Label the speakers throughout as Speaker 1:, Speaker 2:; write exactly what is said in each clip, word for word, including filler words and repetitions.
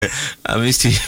Speaker 1: I missed it.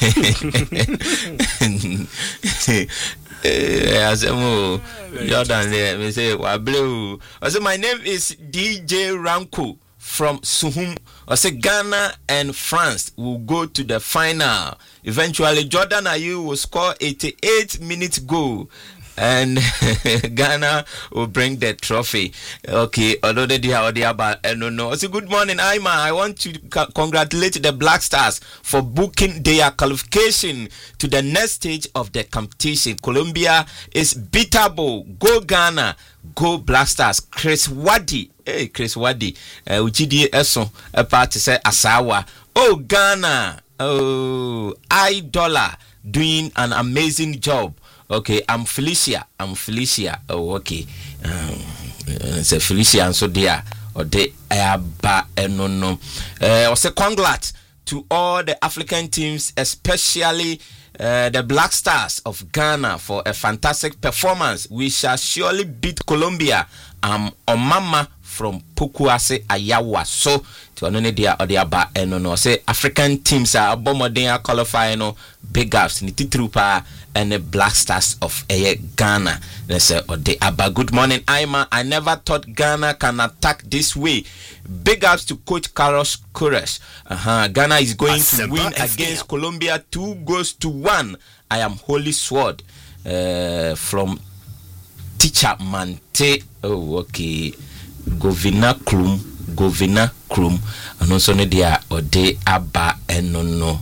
Speaker 1: I said, "Oh, Jordan, me say, "Wa blue." I said, "My name is D J Ranko from Suhum." I said, "Ghana and France will go to the final. Eventually, Jordan Ayew will score eighty-eight minutes goal." And Ghana will bring the trophy. Okay, although they are about I don't know. So good morning, Aima. I want to c- congratulate the Black Stars for booking their qualification to the next stage of the competition. Colombia is beatable. Go Ghana, go Black Stars. Chris Wadi, hey Chris Wadi, uh, Uchidi Eso, a part to say Asawa. Oh Ghana, oh iDollar doing an amazing job. Okay, I'm Felicia. I'm Felicia. Oh, okay. Um, it's a Felicia, and so there, or they are no no. Uh, I say congrats to all the African teams, especially uh, the Black Stars of Ghana for a fantastic performance. We shall surely beat Colombia. Um, Omama from Pukuase Ayawa. So to anone dia or dia ba eno no say African teams are bomodin qualifying no big ups ni titrupa and the Black Stars of Aye Ghana. They say or they aba. Good morning, Aima. I never thought Ghana can attack this way. Big ups to Coach Carlos Queiroz. Uh-huh. Ghana is going to win against Colombia two goals to one. I am Holy Sword uh, from Teacher Mante. Oh, okay. Govina Krum, Govina Krum, and also Nadia or de Abba and no no.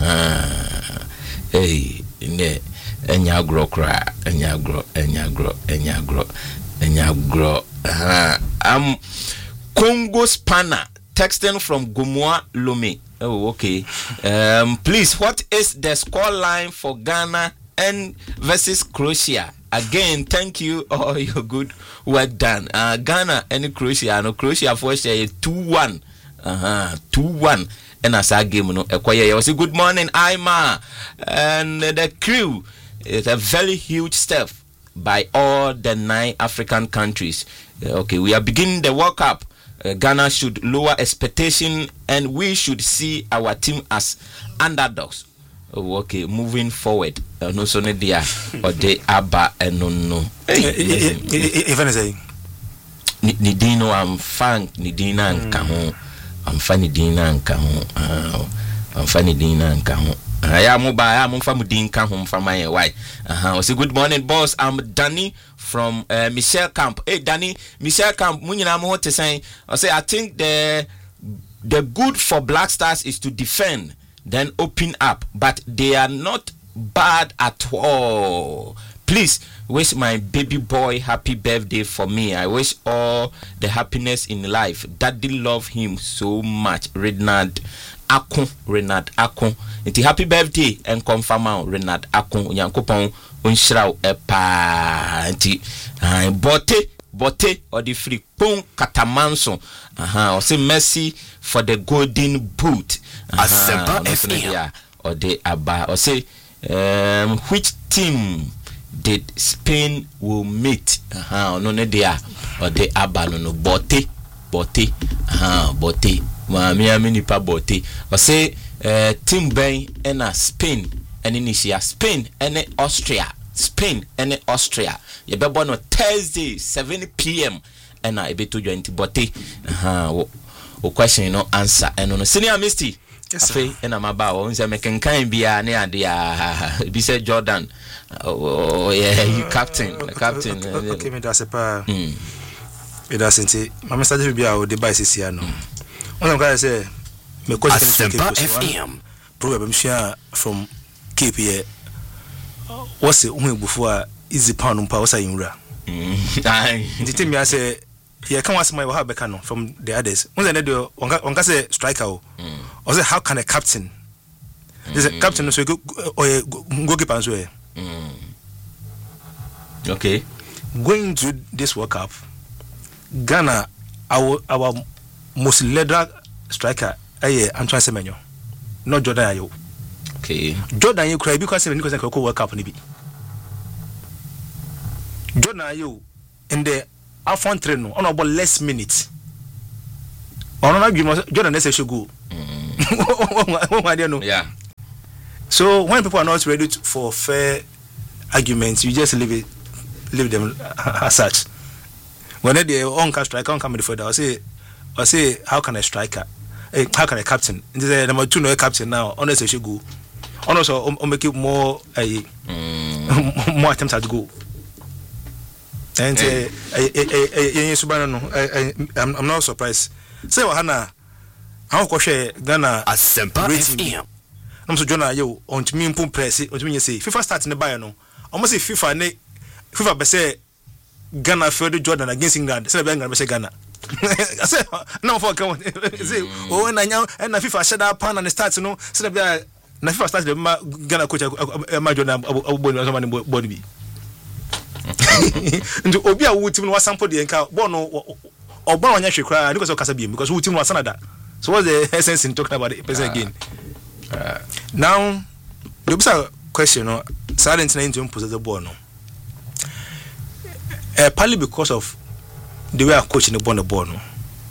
Speaker 1: Aha. Hey, ne, enyagro cry, enyagro, enyagro, enyagro, enyagro. Aha. Um, Congo Spanner texting from Gomoa Lome. Oh, okay. Um, please, what is the score line for Ghana and versus Croatia? Again, thank you all your good work done. Uh, Ghana and Croatia, no Croatia for share two one. Uh-huh. two one. And as I game no acquire. I say good morning, Aima. And the crew. It's a very huge step by all the nine African countries. Uh, okay, we are beginning the World Cup. Uh, Ghana should lower expectation and we should see our team as underdogs. Oh, okay, moving forward. Uh, no so dia or they aba and no no.
Speaker 2: Even say
Speaker 1: Nidino I'm fan Nidina and Kaho. I'm fan Nidina and Kaho. I'm fan Nidina and Kaho. I am mobile, I'm from Din Kahum from my wife. Uh-huh. So good morning, boss. I'm Danny from uh, Michelle Camp. Hey Danny, Michelle Camp, Munina mo to say I say I think the the good for Black Stars is to defend. Then open up, but they are not bad at all. Please wish my baby boy happy birthday for me. I wish all the happiness in life. Daddy love him so much. Renard Akon, Renard Akon. It's happy birthday and confirm out Renard Akon. Yankopon unshraw epa. It's bote bote or the free pon katamanso. Aha, or say mercy for the golden boot. Uh-huh, yeah, or they aba or say um, which team did Spain will meet? Uh-huh, no no they are or they aba no no bote bote uh-huh, bote mami amini pa bote or say uh, team ben and Spain and Indonesia, Spain and Austria, Spain and Austria. You be born on Thursday seven p.m. and I be to join bote. Uh-huh, o question no answer and no senior Misty.
Speaker 2: Yes,
Speaker 1: sir. And I'm about on the making kind be a near the be said Jordan. Oh, yeah, you captain, uh, captain.
Speaker 2: Okay, okay, okay, me that's a pa.
Speaker 1: Hmm.
Speaker 2: Me doesn't say. Mama started to be our device is here no. One of guys say me question
Speaker 3: F M.
Speaker 2: Program share from Cape here. What's it when before easy pound umpa what's in ra. The thing me I say yeah, come ask my have no from the others. When they do one can say striker or say how can a captain? There's a captain so go or goalkeeper as well.
Speaker 1: Okay.
Speaker 2: Going to this World Cup, Ghana our our most leader striker eh I'm trying to say menyo. Not Jordan Ayew.
Speaker 1: Okay.
Speaker 2: Jordan Ayew cry because seven because World Cup ni bi. Jordan Ayew in the Alphon train no on about less minutes. On na Jordan say should go. Mm.
Speaker 1: Yeah.
Speaker 2: So when people are not ready to, for fair arguments, you just leave it, leave them as such. When they own strike, on come before that, I say, I say, how can a striker, hey, how can a captain? And they say number two, no captain now. Honestly, should go. Honestly, I'll make it more, uh, mm. more attempts at go. And uh, I'm I'm not surprised. Say what Hannah, how can she Ghana
Speaker 3: a simple rating?
Speaker 2: I'm so Jonah, you on to me in press it. What do you say? FIFA starting the buy no. Almost say FIFA ne FIFA be say Ghana further Jordan against England. Say England be say Ghana. I say no for come. Say oh na nya na FIFA shed up pan and start no. Say be na FIFA start the Ghana coach ma Jordan aboboni so man body bi. Nti obi a wo team no wasampo de nka ball no obon onya hwekra because of kasa bi because wo team no wasanada. So what's the essence in talking about the person again? Uh, now, the big question, no, silent nine to possess the ball, no. Uh, partly because of the way I coaching the ball, the ball, no.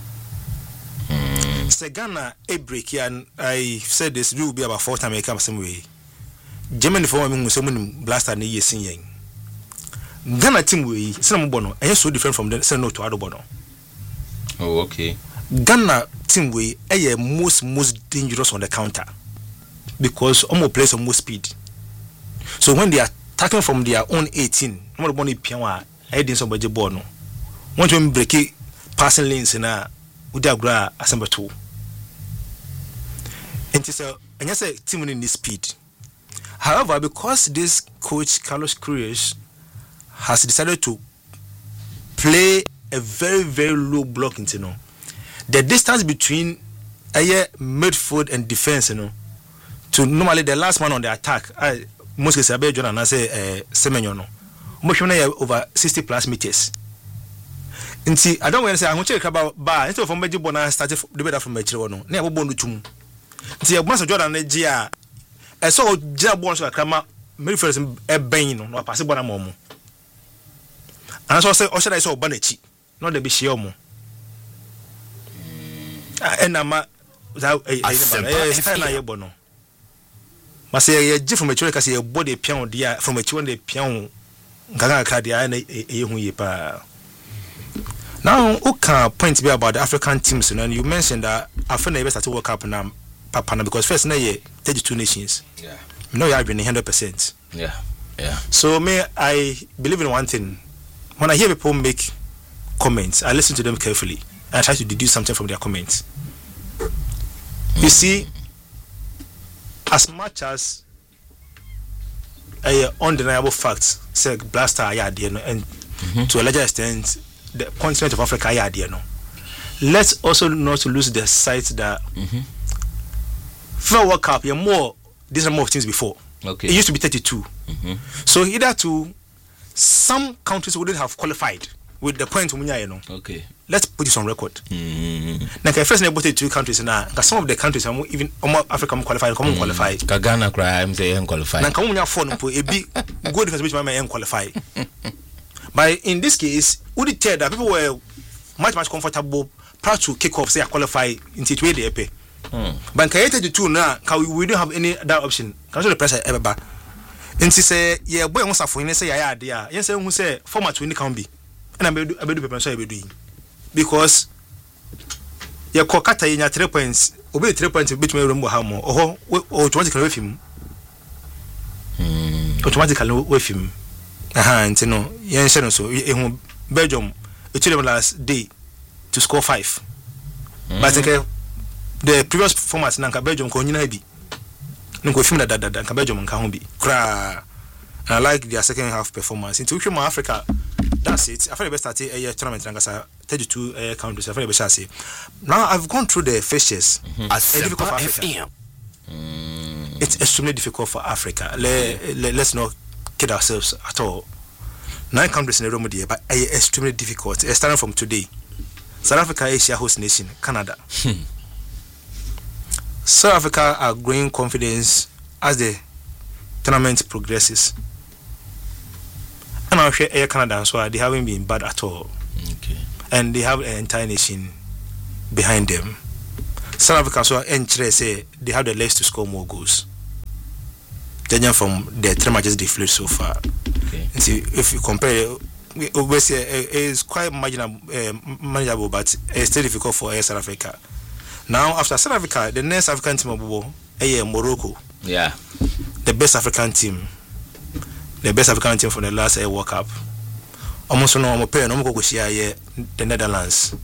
Speaker 2: Mm. So Ghana a break here, and I said this will be about four times I come some way. Germany for me, someone blast and year singing. Ghana team way, some bono, and so different from the same no to other bono.
Speaker 1: Oh, okay.
Speaker 2: Ghana team way, a most most dangerous on the counter. Because almost plays on more speed. So when they are attacking from their own eighteen, no more money pianwa, I didn't somebody born. Want to break it passing lanes in a Udagra assemble two. And it's a and yes, a team in this speed. However, because this coach Carlos Queiroz has decided to play a very, very low block into no, the distance between a midfield and defense, you know. To normally the last man on the attack, I most cases I be John and I say uh, Semenyo no. Most over sixty plus meters. And see, I don't want to say I'm going to check about bar instead of from Meji Bona started the better from Mechi no. Never born to tum. See, a master Jordan Gia. I saw Gia born so I come out. Maybe first a bang no, pass it bona momo. And so I say, or should I saw Banechi, not the Bishiomo. And I'm a bono. Must say a different mature because your body piano dear from a two hundred piano Gaga Cardia and a pa. Now, who can point to be about the African teams? And you mentioned that Africa never started to work up now, Papa, because first, na ye thirty-two nations.
Speaker 1: Yeah.
Speaker 2: No, you have been one hundred percent.
Speaker 1: Yeah. Yeah.
Speaker 2: So, me, I believe in one thing. When I hear people make comments, I listen to them carefully and I try to deduce something from their comments. You see, as much as a undeniable fact, say Blaster idea, and mm-hmm. to a larger extent, the continent of Africa idea, no. Let's also not lose the sight that mm-hmm. FIFA World Cup, you're more these number of teams before.
Speaker 1: Okay.
Speaker 2: It used to be thirty-two.
Speaker 1: Mm-hmm.
Speaker 2: So either to some countries wouldn't have qualified with the point you know.
Speaker 1: Okay.
Speaker 2: Let's put this on record.
Speaker 1: Mm-hmm.
Speaker 2: Now, first name two countries now. Some of the countries are even Africa qualified, come qualify.
Speaker 1: Ghana crime say qualify.
Speaker 2: Now, come on your phone for a big good because which my qualify. But in this case, would it tell that people were much much comfortable proud to kick off say I qualify into way they pay. But created the two now, we don't have any other option. Can the pressure ever back? And she say, yeah, boy, wants for say yeah, idea. Yes, who say format when it can be. And I'm do I do paper so I be doing. Because your Kokata in your three points, obey three points between Rumbo Hamo or automatically with him. Automatically with him. Aha, and you know, yeah, so in Belgium, it took them last day to score five. But okay, the previous format Nanka Belgium ko nyina bi. Nko film that that Nanka Belgium nka ho bi. Kra. I like their second half performance. Into Africa, Africa, that's it. I feel the best at a tournament Nangasa thirty-two uh, countries. I feel the best say. Now I've gone through the fixtures. Mm-hmm. It's difficult for Africa. Mm. It's extremely difficult for Africa. Le, le, let's not kid ourselves at all. Nine countries in the room there, but uh, extremely difficult. Uh, starting from today, South Africa is Asia host nation, Canada. Hmm. South Africa are growing confidence as the tournament progresses. And I'm sure Air Canada, so they haven't been bad at all.
Speaker 1: Okay.
Speaker 2: And they have an entire nation behind them. South Africa, so say they have the legs to score more goals. judging from the three matches they played so far.
Speaker 1: Okay.
Speaker 2: See, if you compare, obviously it's quite marginal, uh, manageable, but it's still difficult for uh, South Africa. Now, after South Africa, the next African team of uh, Morocco.
Speaker 1: Yeah.
Speaker 2: The best African team. The best African team from the last uh, World Cup. Almost no more pay, no more go share the Netherlands.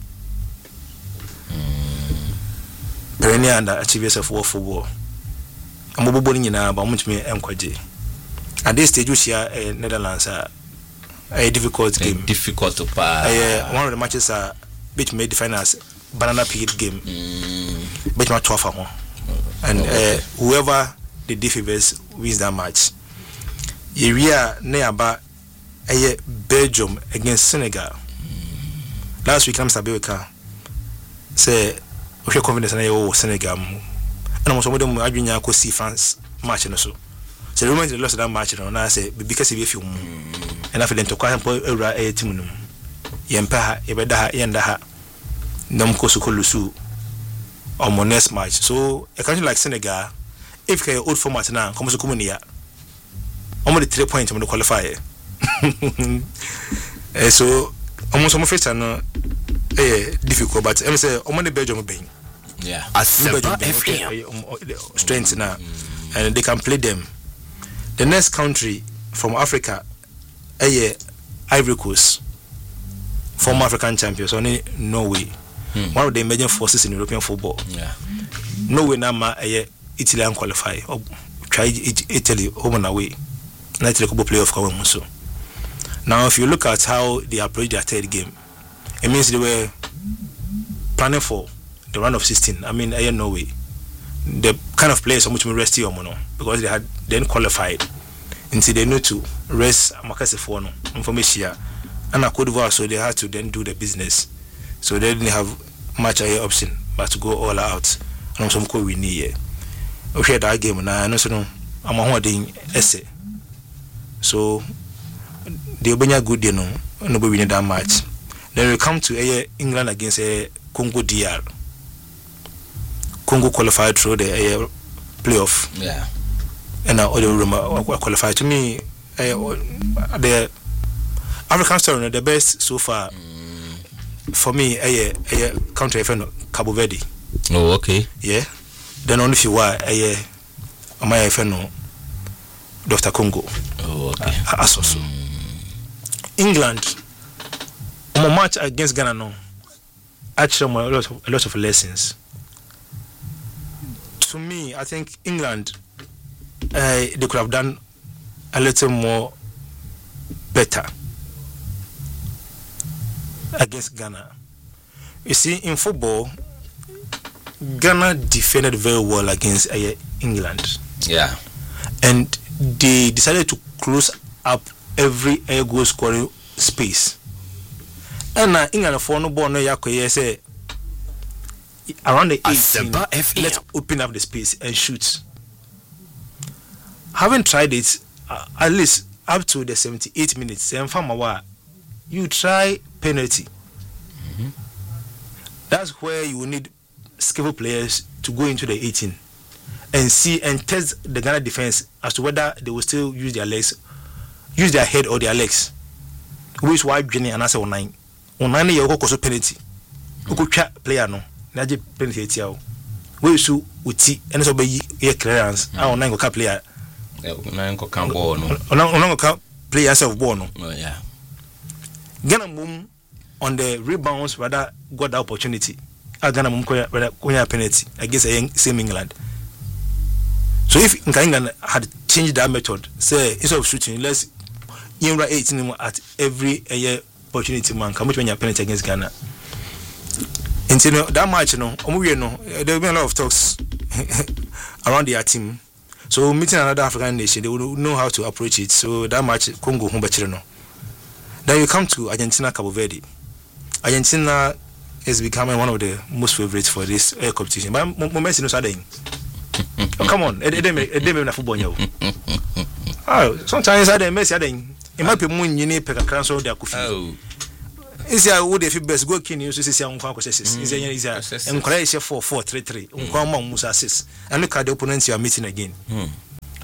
Speaker 2: Perennial under achievers of world football. I'm a bowling in a much me encourage. At this stage, we share uh, Netherlands are a difficult
Speaker 1: a
Speaker 2: game.
Speaker 1: Difficult to pass.
Speaker 2: Uh, one of the matches are which made the finals banana peel game.
Speaker 1: Mm.
Speaker 2: Which match twelve for and uh, whoever the defenders wins that match. Area nearby a Belgium against Senegal. Mm. Last week, I'm Sabeka say. We have confidence in our Senegal, and I'm some of them are doing a see France match and so. So the moment they lost that match, and I say because if you and after them to quite a team, Yempa, Ebeda, Yendaha, Namko Sukolusu, or my next match. So a country like Senegal, if you old format now, comes to Comunia, only three points on the qualifier. So almost some first and eh difficult, but I'm say I'm on the Belgium being
Speaker 1: yeah
Speaker 2: strength now, and they can play them. The next country from Africa, eh Ivory Coast, former African champions, only Norway, hmm. one of the emerging forces in European football.
Speaker 1: Yeah,
Speaker 2: Norway now ma eh Italy qualify or try Italy home and away. Not the couple playoff come so. Now, if you look at how they approach their third game, it means they were planning for the round of sixteen. I mean, I know way. The kind of players are much more resty or mono because they had then qualified until they need to rest Makasi for no information. And a Cote d'Ivoire, so they had to then do the business. So they didn't have much other option but to go all out. And I'm some co we need. Okay, that game now, I know so. I'm a holding essay. So they bring a good, you know, nobody win that match. Then we come to uh, England against uh, Congo D R. Congo qualified through the uh, playoff.
Speaker 1: Yeah.
Speaker 2: And uh, other room uh, qualified. To me, uh, the African story, the best so far. Mm. For me, a uh, uh, country friend Cabo Verde.
Speaker 1: Oh, okay.
Speaker 2: Yeah. Then only if you are a uh, my friend Doctor Congo.
Speaker 1: Oh, okay.
Speaker 2: Uh, also, mm. England. My match against Ghana no, actually a lot of a lot of lessons. To me, I think England, uh, they could have done a little more better against Ghana. You see, in football, Ghana defended very well against uh, England.
Speaker 1: Yeah,
Speaker 2: and they decided to close up every uh, goal scoring space. And now England for no ball no yakoye say around the eighteen, let's open up the space and shoot. Having tried it uh, at least up to the seventy-eight minutes, and from a you try penalty. Mm-hmm. That's where you will need skillful players to go into the eighteen and see and test the Ghana defense as to whether they will still use their legs, use their head or their legs. Which why Jenny and answer on nine. On nine year old penalty. You could chat player no. Naji penalty tiao. We su uti and so be ye clearance. I on nine go player.
Speaker 1: Nine go can ball no.
Speaker 2: On go player self ball no.
Speaker 1: Oh yeah.
Speaker 2: Ghana mum on the rebounds rather got the opportunity. I Ghana mum rather konya penalty against a same England. So if England had changed that method, say instead of shooting, let's in eighteen at every year opportunity man come when you penalty against Ghana. And you know that match, you know, we know there will be a lot of talks around their team. So meeting another African nation, they will know how to approach it. So that match, Congo, Humbachino. Then you come to Argentina, Cabo Verde. Argentina is becoming one of the most favorites for this uh, competition. But Messi knows how they. Oh, come on, they they make they make football. Oh, sometimes I they Messi they. It might be more you need to cancel their coffee. Oh. Is there would if you best go kin you see on conquest is there is there and Croatia four four three three on Musa six and look at the opponents you are meeting again.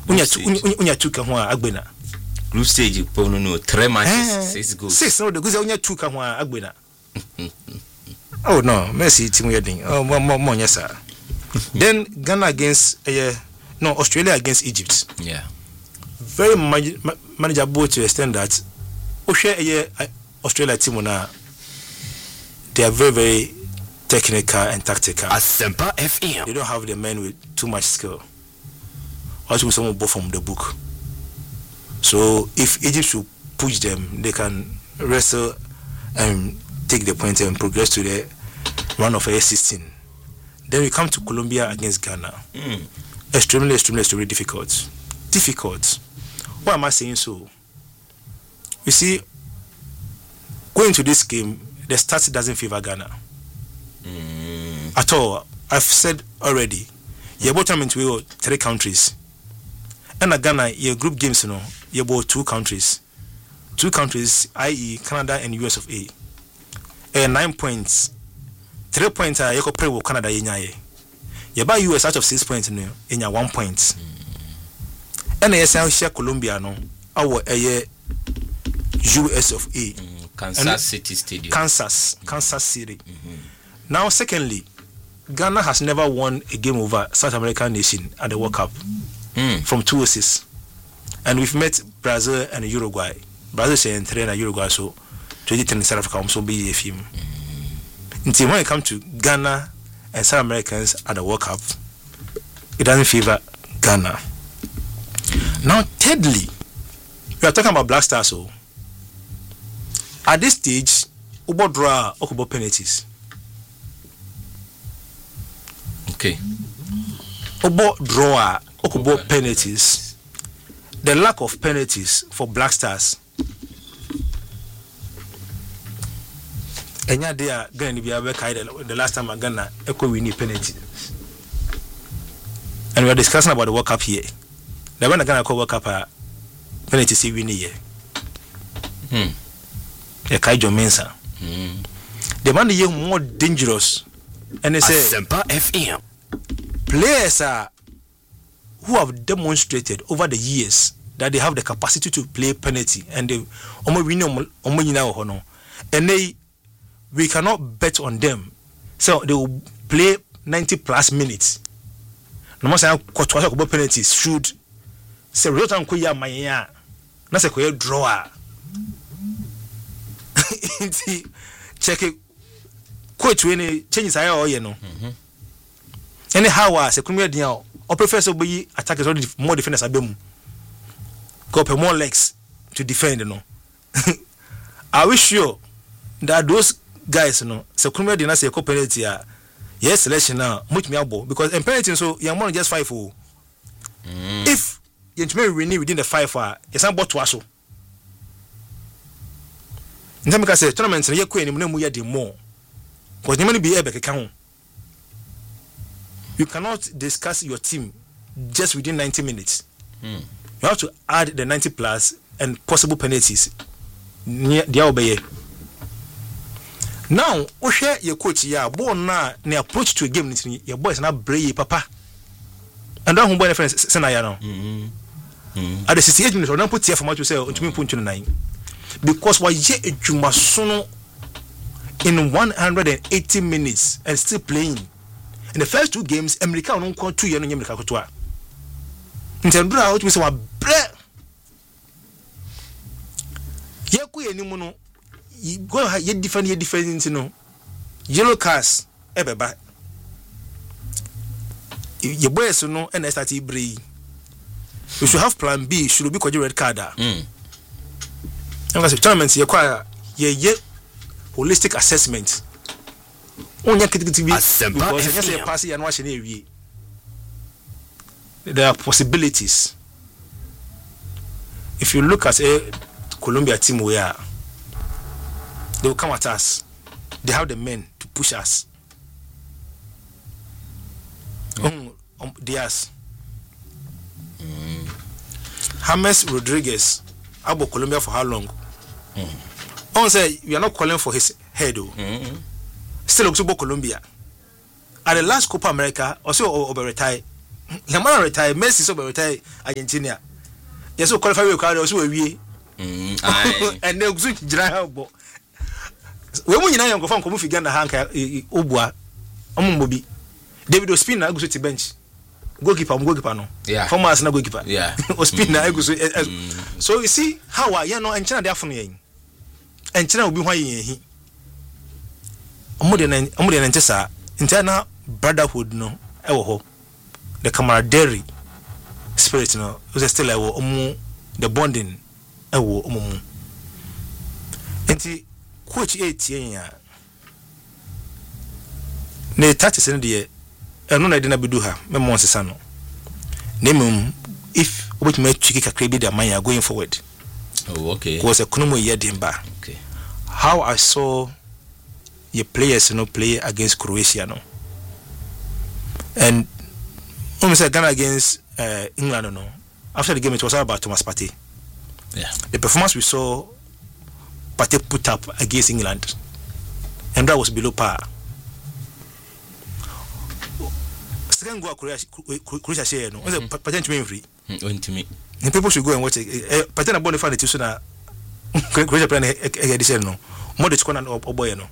Speaker 2: Unya unya two ka ho agbena.
Speaker 1: Group stage po no no three matches, six goals.
Speaker 2: Six no the goals unya two ka ho agbena. Oh no, Messi team wedding. Oh mo mo nyesa. Then Ghana against uh, no Australia against Egypt.
Speaker 1: Yeah.
Speaker 2: Very man- manageable to extend that. Australia Australia team na they are very very technical and tactical.
Speaker 3: Asempa F M.
Speaker 2: They don't have the men with too much skill. Also, someone bought from the book. So if Egypt should push them, they can wrestle and take the point and progress to the round of A sixteen. Then we come to Colombia against Ghana.
Speaker 1: Mm.
Speaker 2: Extremely, extremely, extremely difficult. Difficult. Why am I saying so? You see, going to this game, the stats doesn't favor Ghana.
Speaker 1: Mm.
Speaker 2: At all. I've said already. You bought them into three countries. And at Ghana, your group games, you know, you bought two countries. Two countries, that is Canada and U S of A. And nine points. Three points are you could play with Canada in your You buy U S out of six points in your one point. Mm. And I say share Colombia no. Our a U S of A.
Speaker 1: Mm, Kansas and City Stadium.
Speaker 2: Kansas, mm-hmm. Kansas City.
Speaker 1: Mm-hmm.
Speaker 2: Now, secondly, Ghana has never won a game over South American nation at the World Cup
Speaker 1: mm.
Speaker 2: from two oh six. And we've met Brazil and Uruguay. Brazil saying three and Uruguay, so twenty ten in South Africa also be a film. Until when it comes to Ghana and South Americans at the World Cup, it doesn't favor Ghana. Now, thirdly, we are talking about Black Stars. So, at this stage, Ubo draw Okubo penalties.
Speaker 1: Okay.
Speaker 2: Ubo draw Okubo penalties. The lack of penalties for Black Stars. Enya they are going to be able to the last time Ghana echo we need penalty. And we are discussing about the World Cup here. The one Ghana call World Cup uh, penalty see we need here.
Speaker 1: Hmm.
Speaker 2: The Kaijo Mensa.
Speaker 1: Hmm.
Speaker 2: The man is more dangerous. And they say
Speaker 3: Asempa F M.
Speaker 2: Players are who have demonstrated over the years that they have the capacity to play penalty and they omo win omo nyina ho no. And they we cannot bet on them. So they will play ninety plus minutes. No more say kwatwa ko penalties should say result an ko ya manya na say ko ya draw. Check it. Coach when changes aya o ye no. Mhm. Anyhow as a criminal dia or professor be attackers or more defenders abem. Go per more legs to defend no. Are we sure that those guys no so criminal dia na say penalty a yes selection now much me abo because in penalty so you more just five oh. Mm. If you may renew within the five hour you san bot waso. Ntamika say tournament na ye ko enim na mu ye dey more. Because you be able to you cannot discuss your team just within ninety minutes.
Speaker 1: Mm.
Speaker 2: You have to add the ninety plus and possible penalties. Now, we share your coach ya born na ne approach to a game your boys na brave papa. And that one friends senaya no.
Speaker 1: Mhm.
Speaker 2: At the sixty-eight minutes or not put here for much to say to me point to nine. Because why ye ejumasono in one hundred eighty minutes and still playing. In the first two games, America on call two years in America Kotua. In Tendra out with some bread. Yaku anymore. You go yet defend your defense, you know. Yellow cars, ebeba. Your boys know and I started brave. We should have plan B, should be called red card.
Speaker 1: Mm.
Speaker 2: And as a tournament, you acquire ye ye holistic assessment. Only because I say passing and watching every. There are possibilities. If you look at a Colombia team, we are they will come at us. They have the men to push us. Um, um, Diaz, mm. James Rodriguez, Abo Colombia for how long? Mm. On say we are not calling for his head. Mm-hmm. Still looks about Colombia. At the last Copa America, also over retired. Yamana retire Messi so be retire Argentina. Yes, so qualify we crowd also we.
Speaker 1: Mm. Aye.
Speaker 2: And they go jira bo. We mu nyina yanko fa nkomu fi Ghana hanka obua. Omumbo bi. David Ospina go to bench. Goalkeeper, goalkeeper no.
Speaker 1: Yeah.
Speaker 2: Former Arsenal goalkeeper.
Speaker 1: Yeah.
Speaker 2: Ospina go so. So you see how are you no and China dey afun yen. And China will be hwan yen. Omo de na omo de na ntesa. Internal brotherhood no e wo ho. The camaraderie spirit no was still e wo omo the bonding e wo omo mu. Enti coach eight yen ya. Ne touches in the eno na de na bedu ha me mo nsesa no. Nemum if which may tricky kakra bi the man going forward.
Speaker 1: Oh, okay.
Speaker 2: Was a kunumo yedimba.
Speaker 1: Okay.
Speaker 2: How I saw your players you know play against Croatia no. And when we said Ghana against uh, England no. After the game it was all about Thomas Partey.
Speaker 1: Yeah.
Speaker 2: The performance we saw Partey put up against England and that was below par. Second goal Croatia Croatia share no. Was a Partey to be free.
Speaker 1: To me.
Speaker 2: And people should go and watch it. Partey na born fan to na Croatia plan edition no. More the score and oboy no.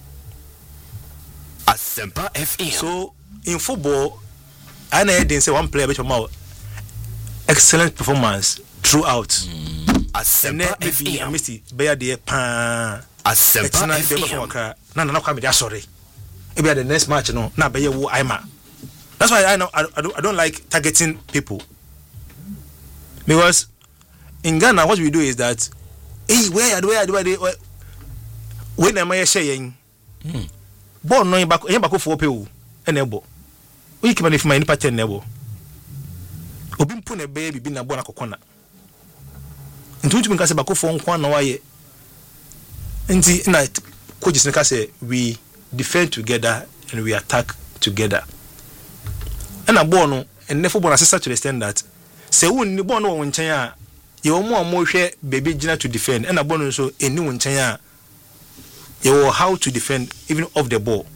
Speaker 3: Asempa F M.
Speaker 2: So in football, I didn't say one player which was excellent performance throughout.
Speaker 3: Mm. Asempa F M.
Speaker 2: Misty, bear the pan.
Speaker 3: Asempa F M.
Speaker 2: No, no, no, come sorry. Maybe the next match, no, na be wo Ima. That's why I know I, I, don't, I don't like targeting people because in Ghana what we do is that hey where where where where when am I saying? Born no back yen back for people enebo we keep an if my nipa ten nebo obi mpo na baby bi na born akokona ntuntu mi ka se back for nko na waye nti na coaches ka say we defend together and we attack together and a born no and never born assist to the extent that say won ni born no won nchen a ye wo mo mo hwe baby gina to defend and a born so eni won nchen a you know how to defend even off the ball.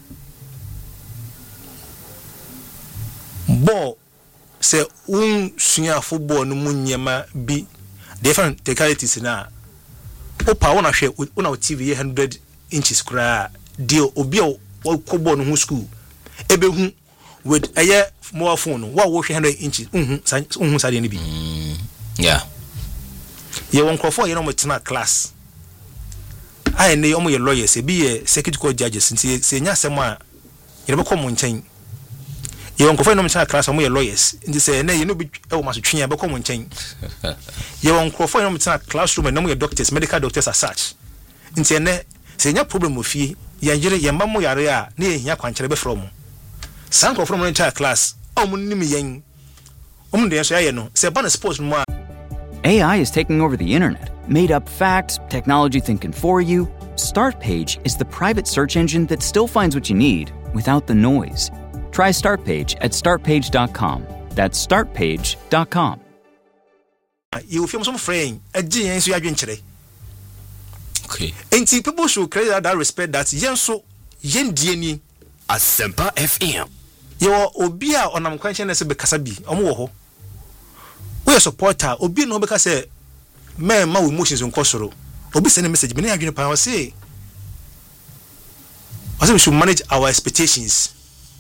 Speaker 2: Ball say un sunya football no munyema bi different technicalities na opa wona hwe una T V one hundred inches kra deal obi o ko no school ebehu with aye mobile phone wa wo hwe one hundred inches unhu unhu sade ni bi.
Speaker 1: Yeah.
Speaker 2: Ye won crofo ye no mutena class. I ne omo ye lawyers e bi ye circuit court judges nti se nya asem a ye be kom nchen ye won kofo no mcha class omo ye lawyers nti se na ye no bi e wo maso twen ye be kom nchen ye won kofo no mcha classroom na mo ye doctors medical doctors as such nti ne se nya problem ofie ye ngire ye mammo yare a na ye hia kwankere be from san kofo no mcha class omo nim yen omo de so ye no se ban sports mo.
Speaker 4: A I is taking over the internet. Made up facts, technology thinking for you. Startpage is the private search engine that still finds what you need without the noise. Try Startpage at start page dot com. That's start page dot com.
Speaker 2: You feel some frame a G N so you adwenkyere.
Speaker 1: Okay.
Speaker 2: And people should credit that respect that yen so yen die ni
Speaker 3: Asempa F M.
Speaker 2: You obi a onam kwanche na se be kasa bi omo wo ho. We supporter obi no be ka say men ma we emotions nko soro obi send a message me na adwene pa say we should manage our expectations.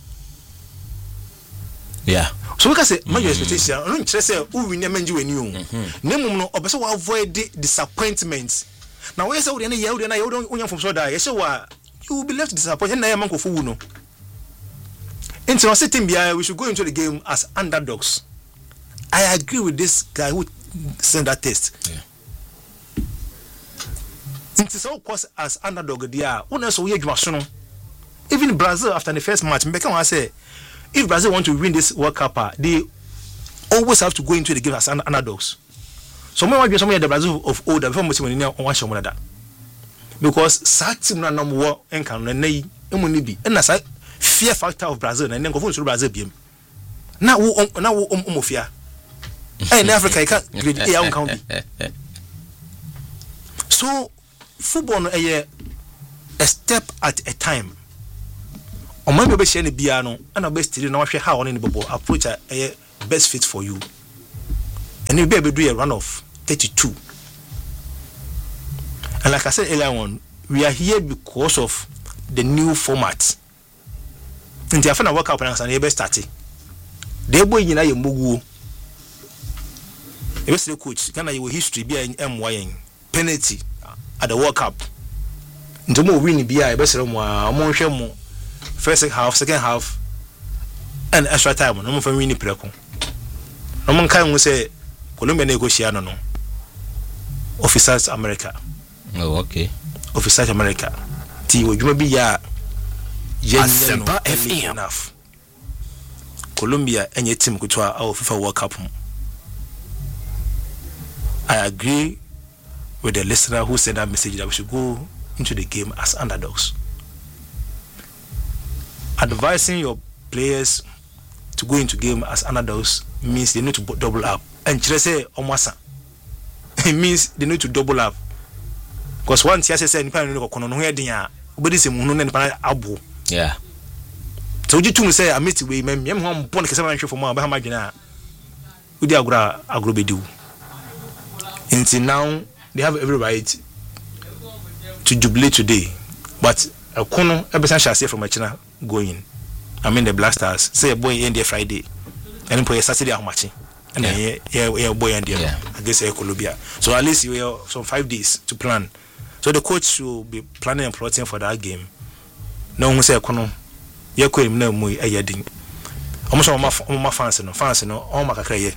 Speaker 1: Yeah.
Speaker 2: So we can say manage your expectations. No interest say who win manage when you nemum no obese we avoid disappointment. Now we say we na ye we na ye don't unya from so that you say you will be left disappointed na ye man ko fu no. Into our sitting bia we should go into the game as underdogs. I agree with this guy who sent that test.
Speaker 1: Yeah.
Speaker 2: It is of course as underdog there. Even Brazil after the first match, I say, if Brazil want to win this World Cup, they always have to go into the game as underdogs. So me want some of the Brazil of old before much when you want some of that. Because Satim na number one enkan na nei emuni bi. And that's fear factor of Brazil and then go for Brazil bi. Na wo na wo omofia. Hey, in Africa, you can't grade A on county. So, football is a, a step at a time. On my baby, Shani Biano, and I best to know how on any bubble approach a best fit for you. And you'll be able to do a run of thirty-two. And like I said earlier on, we are here because of the new format. In the Afana World Cup and the best started. They boy in a mugu. The best coach, can I history be in M Y penalty at the World Cup. Into more winning be a best more first half, second half, and extra time. No more for winning preco. No one can say Colombia negotiano no. Officers America.
Speaker 1: Oh, okay.
Speaker 2: Officers America. T you may be ya
Speaker 3: Asempa F M
Speaker 2: enough. Colombia and your team could try our FIFA World Cup. I agree with the listener who sent that message that we should go into the game as underdogs. Advising your players to go into game as underdogs means they need to double up. And just say omwasa. It means they need to double up. Because once you say nipa no kono no heading a obedi se munu na nipa abo.
Speaker 1: Yeah.
Speaker 2: So you too say I meet we mem yem ho mbon kese man hwe for mo ba ha madwena. Udi agura agrobedu. Until now they have every right to jubilate today. But a kono ebesan shall say from China going. I mean the Black Stars say a boy in there Friday. And play Saturday how much? And yeah, yeah, yeah, boy and there yeah. Against Colombia. So at least you have some five days to plan. So the coach will be planning and plotting for that game. No one say kono. Ye ko im na mu ayadin. Omo so my fans no fans no on makakra ye.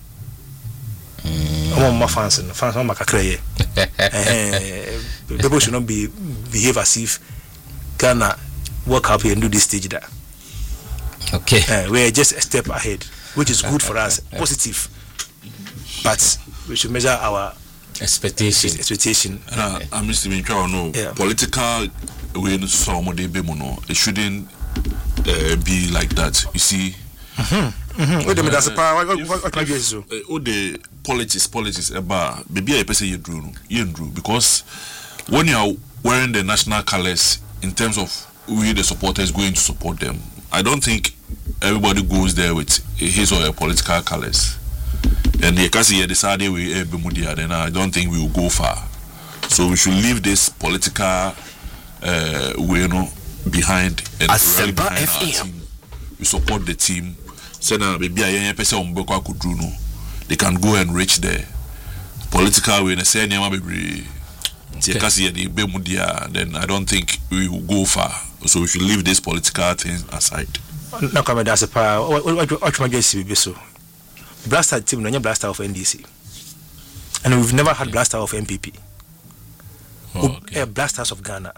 Speaker 2: My fans no fans on makakra ye. Eh people should not be behave as if Ghana work up here and do this stage there.
Speaker 1: Okay.
Speaker 2: Uh, we're just a step ahead, which is good for us, positive. But we should measure our
Speaker 1: expectation.
Speaker 2: Expectation.
Speaker 5: Uh, I'm Mister Minchao, no yeah. Political way some of the bemono. It shouldn't uh, be like that. You see.
Speaker 2: Mm-hmm. Mm-hmm. What uh, that's a power. What what what can you do?
Speaker 5: All the politics, politics about maybe a person you drew, you drew because when you are wearing the national colours in terms of we the supporters going to support them. I don't think everybody goes there with his or her political colors. And the Kasi decided we then I don't think we will go far. So we should leave this political uh, way no, behind and rally behind our team. We support the team. They can go and reach the political way. Then I don't think we will go far. So we should leave this political thing aside.
Speaker 2: No comment as a power. What my guess be so. Blaster team, no blaster of N D C, and we've never had blaster of M P P. Oh, okay. Blasters of Ghana.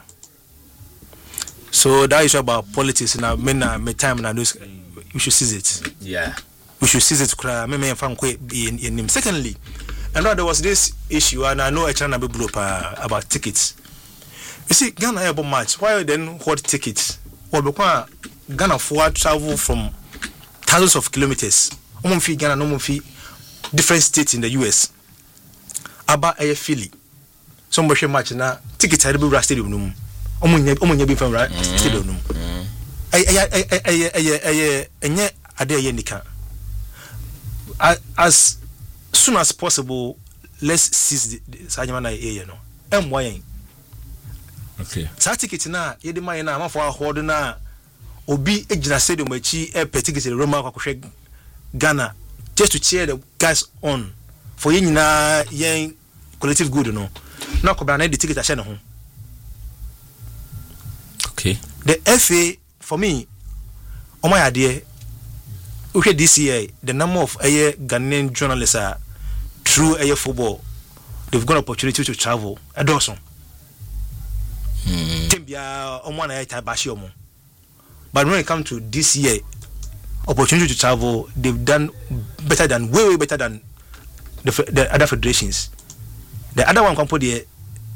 Speaker 2: So that is about politics. Now, men, my time now, we should seize it.
Speaker 1: Yeah,
Speaker 2: we should seize it. Secondly, and now there was this issue, and I know a channel blew up uh, about tickets. You see, Ghana airport match. Why then what tickets? Well, because Ghana forward travel from thousands of kilometers. No fee Ghana, no fee different states in the U S. About a Philly. Some Russian match now. Tickets are the stadium. No, omo omo be from right stadium. No, I I I I I I I I nika. As soon as possible, let's seize the Sajamana area. No, M Y.
Speaker 1: Okay.
Speaker 2: Sa ticket na ye de man na amafo ahodo na obi ejina stadium achi e pe ticket the Roma kwakohwe Ghana just to cheer the guys on for ye nyina yen collective good no na ko bra na the ticket a share no ho.
Speaker 1: Okay.
Speaker 2: The F A for me o my ade okay this year the number of aye Ghanaian journalists are through aye football they've got opportunity to travel adoson. Mm. But when it comes to this year, opportunity to travel, they've done better than way way better than the, the other federations. The other one can put the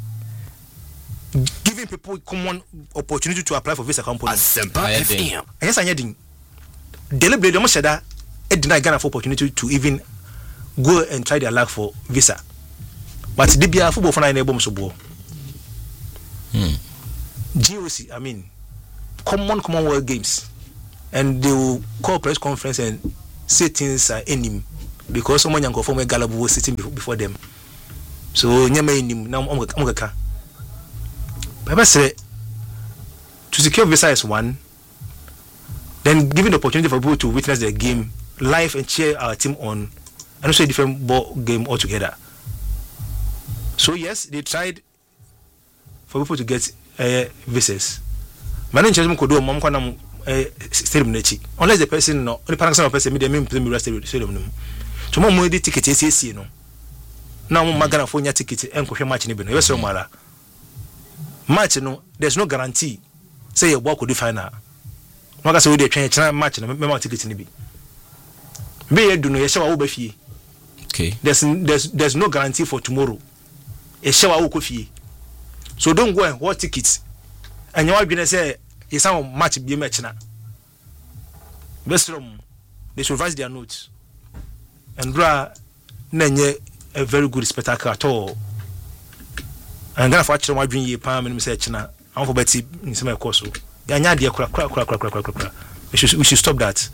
Speaker 2: giving people common opportunity to apply for visa company. Yes, I heard. Deliberately, almost said that it denied Ghana for opportunity to even go and try their luck for visa. But the B R football for nine able to Hmm. G O C, I mean, common Commonwealth Games, and they will call press conference and sittings are in him because someone young from a gallop was sitting before them. So nyama in him now omgaka. Baba say to secure visa is one. Then giving the opportunity for people to witness the game live and cheer our team on, and also a different ball game altogether. So yes, they tried for people to get uh, visas. Manu nchezi mkodo mwa mkwa na stadium nechi. Unless the person no, only person person me dey me play me stadium no. So mo mo di ticket esi esi no. Na mo magana fo nya ticket enkohwe match ni bi no. Yes mo ara. Match no, there's no guarantee say you walk to the final. Maka say we dey twen chana match no me ma ticket ni bi. Be you do no ye shawa wo ba fie.
Speaker 1: Okay.
Speaker 2: There's there's there's no guarantee for tomorrow. Ye shawa wo ko fie. So don't go and watch tickets. And you are going to say, yes, I'm match be match now. Best room, they should revise their notes. And draw Nanye a very good spectacle at all. And then for my dream, ye palm and research now. I'm for Betty in some course. Yeah, dear, crack, crack, crack, crack, crack, crack, crack. We should, we should stop that.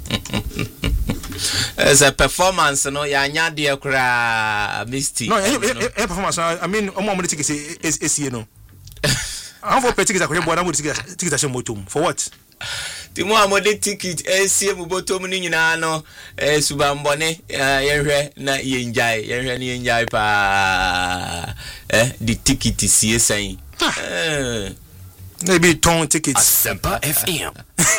Speaker 1: As a performance, no, yeah, dear, crack, Misty.
Speaker 2: No, a performance. I mean, I'm going to take it, you know. I'm for tickets. I can't buy tickets. Tickets are motum. For what?
Speaker 1: The more modern ticket, eh, see mu bottom ni nyina no, eh, subambone, eh, yenhwe na yenjai, yenhwe ni yenjai pa, eh, the ticket is yesan. Eh,
Speaker 2: maybe ton tickets.
Speaker 3: Asempa F M.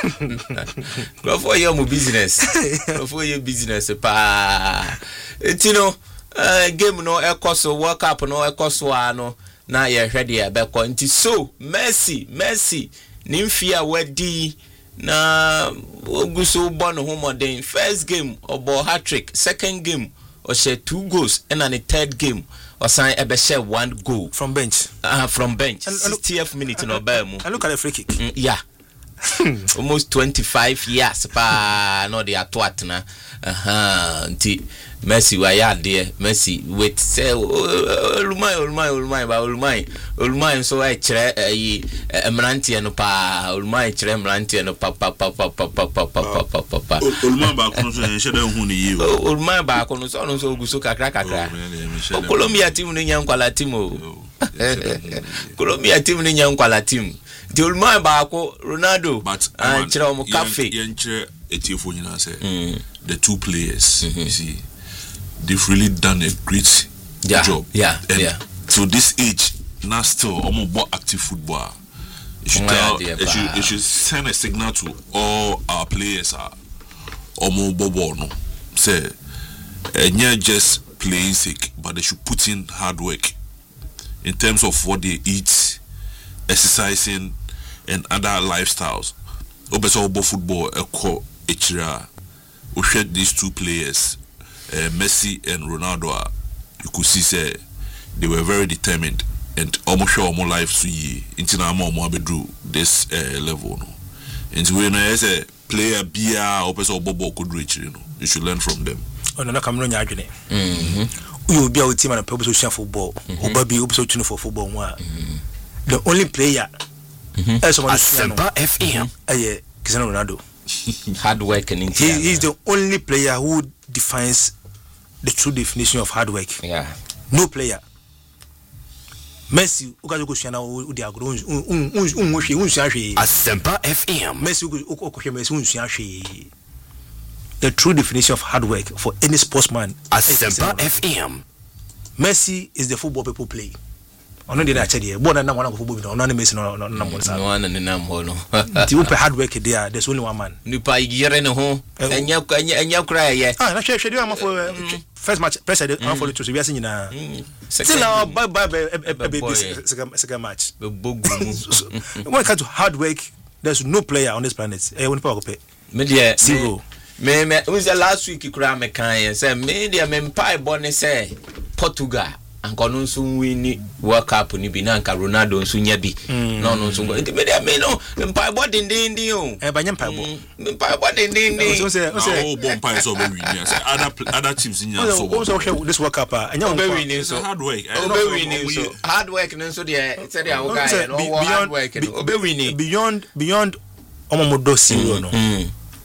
Speaker 1: Go for your business. Go for your business pa. You know, eh, game no ekoso, World Cup no ekoso ano. Na ye hwede ya beko nti so Messi Messi nimfia wadi na oguso bo no homoden first game obo hat-trick second game o share two goals and on the third game o sign ebe share one goal
Speaker 2: from bench
Speaker 1: uh, from bench sixtieth minute no ba mu
Speaker 2: and look at the free kick
Speaker 1: mm, yeah almost twenty-five years pa no dey atwat na aha nti Messi wa ya de Messi wait say olumai olumai olumai ba olumai olumai so I kire yi emrantie no pa olumai kire emrantie no pa pa pa pa pa pa pa pa pa pa
Speaker 5: olumai ba kono so en shede hu ni yi
Speaker 1: olumai ba kono so no so guso kakra kakra Colombia team no nyan kwala team o Colombia team no nyan kwala team the olumai ba ko Ronaldo
Speaker 5: but
Speaker 1: kire o mo cafe
Speaker 5: yen kire etiefo nyina say the two players mm-hmm. you see they've really done a great
Speaker 1: yeah,
Speaker 5: job.
Speaker 1: Yeah,
Speaker 5: and
Speaker 1: yeah.
Speaker 5: So this age, now still almost more active football. You should tell, it should, it should send a signal to all our players. Are almost bobo no say, and not just playing sick, but they should put in hard work in terms of what they eat, exercising, and other lifestyles. Obeso obo football eko echira. We share these two players. Uh, Messi and Ronaldo, uh, you could see say they were very determined and almost sure more life to ye into now more bedru this uh, level no. And when I say player bia or person bobo could reach you know you should learn from them.
Speaker 2: Oh no, come on, Yagine. Mhm. You will be our team and people social football. Or baby also tune for football one. The only player.
Speaker 3: Asempa F M.
Speaker 2: Eh, Cristiano Ronaldo.
Speaker 1: Hard work and
Speaker 2: he is the only player who defines the true definition of hard work.
Speaker 1: Yeah.
Speaker 2: No player. Messi, ukazo kushana udi agro un un un un un
Speaker 3: Asempa F M.
Speaker 2: Messi ukohwe Messi un the true definition of hard work for any sportsman.
Speaker 3: Asempa F M.
Speaker 2: Messi is the football people play. Ono dey na chede born na one football no na Messi no no na mo sa.
Speaker 1: No one na na mo no.
Speaker 2: The one hard work there, there's only one man.
Speaker 1: Nipa yire ne ho. Enya enya kra ye.
Speaker 2: Ah, na hwe hwe dey am for first match pressure dey am for to so we ase nyina. Still now bye bye baby second match.
Speaker 1: Be bogu mu.
Speaker 2: When it comes to hard work, there's no player on this planet. Eh won power go pay.
Speaker 1: Me dey
Speaker 2: zero.
Speaker 1: Me me was the last week kra me kan say me dey me mpai born say Portugal anko no nso win World Cup ni bi na anka Ronaldo nso nya bi no no nso nti me dey me no mpai bo din din din o
Speaker 2: e ba nya mpai bo
Speaker 1: mpai bo din din din
Speaker 2: so say so
Speaker 5: oh bo mpai so be win say other other teams nya so
Speaker 2: so so this World Cup anya
Speaker 1: be win so
Speaker 5: hard work
Speaker 1: be win so hard work nso dey say dey awoga no hard work no be win
Speaker 2: beyond beyond omomodo zero no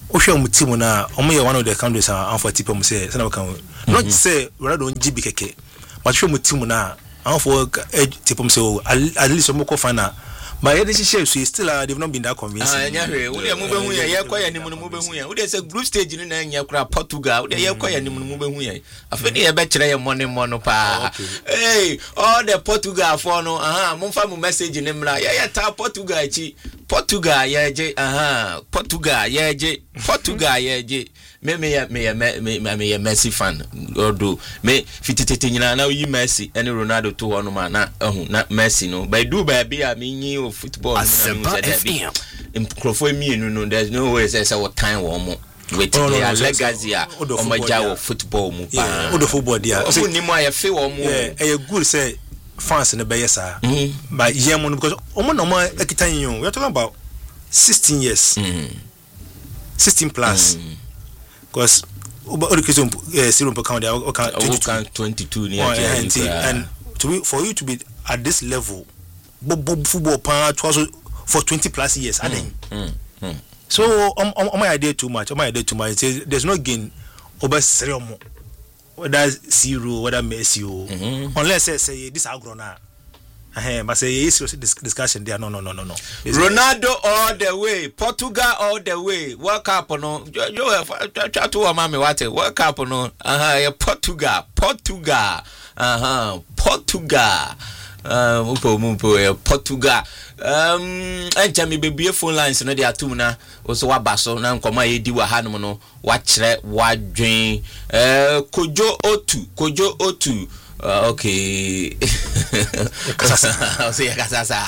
Speaker 2: Osho mu team na omo ye one of the countries and for tip say say na kan not say we don't G B keke but show mu team na and for tip say at least omo ko final but yeah this share so still uh, they've not been that convincing.
Speaker 1: Ah nya hwe wo dey mu behu ya ye kwa ya nimu mu behu ya wo dey say group stage ni na nya kura Portugal wo dey ye kwa ya nimu mu behu ya afa dey ye be kire ye money mono pa hey all the Portugal for no aha mo fa mu message ni mra ye ye ta Portugal chi Portugal ye je aha Portugal ye je Portugal ye je me me me me me me Messi fan odo me fititete nyina na yi Messi and Ronaldo to hono ma na ehun na Messi no by do ba bia me nyi of football na me say that improfo mienu no there's no way say say what time wo mo with their legacy a omaja of football mu pa
Speaker 2: odo football dia
Speaker 1: so ni mo aye fe wo mo
Speaker 2: eh good say fans ne be yes ah but yeah mo because omo no mo akitan yin we are talking about sixteen years mm. sixteen plus mm. because over education uh, zero per count there
Speaker 1: twenty-two
Speaker 2: near and, and to be, for you to be at this level bob football pan for twenty plus years mm, mm, mm. so on um, um, my idea too much on my idea too much there's no gain over zero whether zero whether Messi mm-hmm. unless say, say this agro na eh but say yes discussion there no no no no no
Speaker 1: Ronaldo all the way Portugal all the way World Cup no you try to mama what World Cup no uh Portugal Portugal uh-huh Portugal um upo upo Portugal um encha me bebie phone lines no dey atum na so wabaso na nkoma yedi wa hanom no wa kire wa dwen eh kojo otu kojo otu Uh, okay. I'll say Kasasa.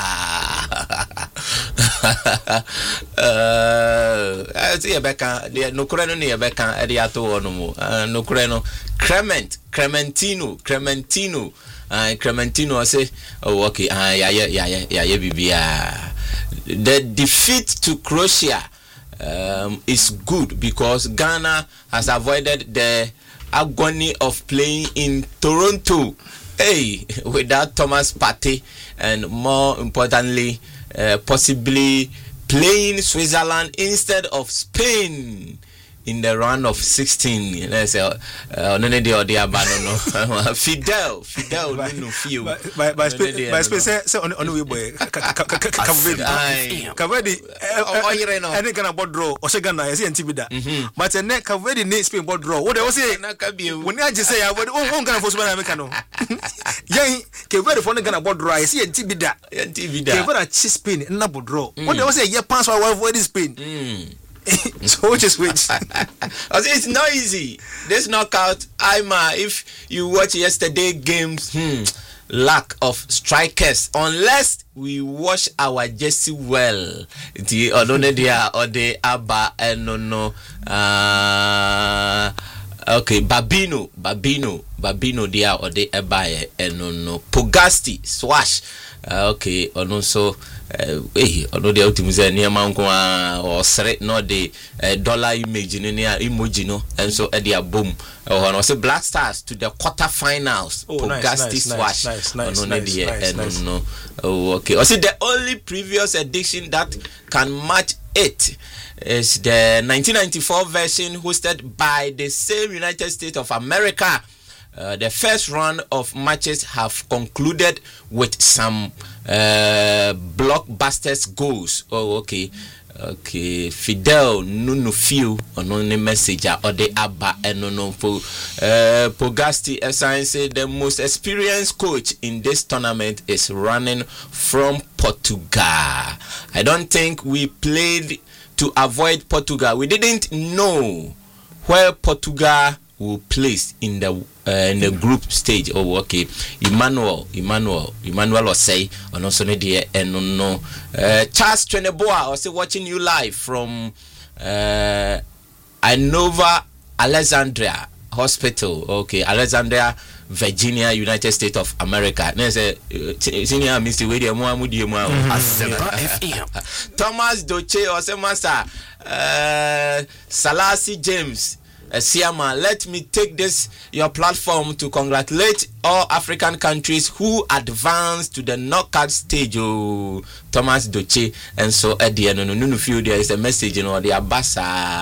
Speaker 1: Uh, I see a becca. No Coreno near Becca, Ediato or no more. No Coreno. Crement, Crementino, Crementino. Uh, Crementino, I say, oh, okay. Ah, yeah, yeah, yeah, yeah, yeah, yeah. The defeat to Croatia um, is good because Ghana has avoided the agony of playing in Toronto, hey, without Thomas Partey, and more importantly, uh, possibly playing Switzerland instead of Spain in the round of sixteen. Let's say, uh, no need the other no. Fidel, Fidel, no feel.
Speaker 2: By by Spain, say say on on we boy. Kavadi, Kavadi. Any kind of board draw. Or say Ghana, I see Antibida. But the next Kavadi needs Spain board draw. What I say? When I just say I would own Ghana for Spain Americano. Young Kavadi for the Ghana board draw. I see Antibida. Antibida. Kavadi cheese Spain and not board draw. What I say? Yeah, pass our avoid Spain. So which is which?
Speaker 1: It's not easy. This knockout, I'm uh, if you watch yesterday games, hmm, lack of strikers. Unless we wash our jersey well, the or the Abba and no no. Uh, okay, Babino, Babino, Babino, dia or the Abba and no no. Pogasti, Swash. Uh, okay, or no so. Eh, ono de ultimise near manko or sre no de dollar image in near emoji no and so e dia boom or no say Black Stars to the quarterfinals.
Speaker 2: Oh, Pogasti
Speaker 1: Swash
Speaker 2: nice, nice,
Speaker 1: no
Speaker 2: nice,
Speaker 1: de
Speaker 2: nice, nice.
Speaker 1: no oh okay or say the only previous edition that can match it is the nineteen ninety-four version hosted by the same United States of America. Uh, the first round of matches have concluded with some uh, blockbusters goals. Oh, okay. Okay. Fidel Nuno Fiu on the messenger or the Abba and no no uh Pogasti as say the most experienced coach in this tournament is running from Portugal. I don't think we played to avoid Portugal. We didn't know where Portugal will place in the uh, in the group stage. Oh, okay. Emmanuel, Emmanuel, Emmanuel will say, and also Nadia and no no. Uh, Charles Treneboa also watching you live from uh, Inova Alexandria Hospital. Okay, Alexandria, Virginia, United States of America. There's a senior Mister William Thomas Doche or say Master uh, Salasi James. Siama, let me take this your platform to congratulate all African countries who advanced to the knockout stage. Oh, Thomas Doche, and so at the end, no, no, no, there is a message in all the Abasa.